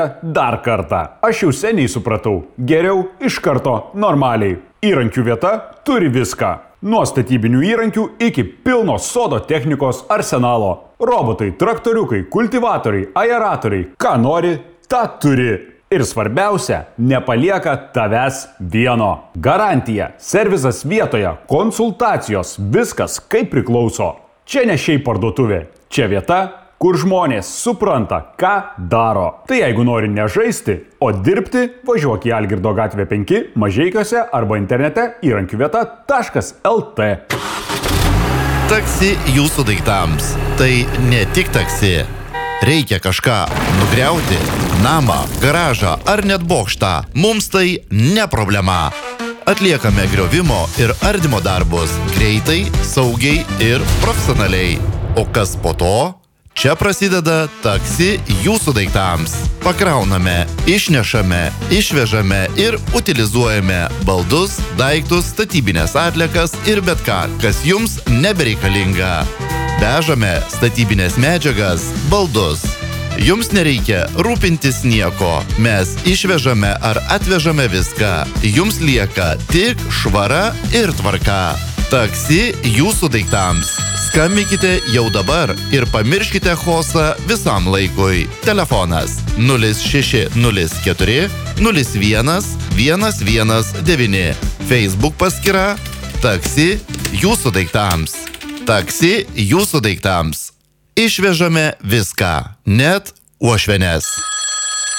Dar kartą. Aš jau seniai supratau. Geriau iš karto normaliai. Įrankių vieta turi viską. Nuo statybinių įrankių iki pilno sodo technikos arsenalo. Robotai, traktoriukai, kultivatoriai, aeratoriai. Ką nori, tą turi. Ir svarbiausia, nepalieka tavęs vieno. Garantija, servisas vietoje, konsultacijos, viskas kaip priklauso. Čia ne šiaip parduotuvė. Čia vieta, kur žmonės supranta, ką daro. Tai jeigu nori ne žaisti, o dirbti, važiuok į Algirdo gatvę 5 Mažeikiuose arba internete įrankiuvieta.lt. Taksi jūsų daiktams. Tai ne tik taksi. Reikia kažką nugriauti, namą, garažą ar net bokštą. Mums tai ne problema. Atliekame griovimo ir ardymo darbus greitai, saugiai ir profesionaliai. O kas po to? Čia prasideda taksi jūsų daiktams. Pakrauname, išnešame, išvežame ir utilizuojame baldus, daiktus, statybinės atliekas ir bet ką, kas jums nebereikalinga. Vežame statybinės medžiagas, baldus. Jums nereikia rūpintis nieko. Mes išvežame ar atvežame viską. Jums lieka tik švara ir tvarka. Taksi jūsų daiktams. Skambinkite jau dabar ir pamirškite chaosą visam laikui. Telefonas 0604 01 119. Facebook paskyra Taksi jūsų daiktams. Taksi jūsų daiktams. Išvežame viską, net uošvenes.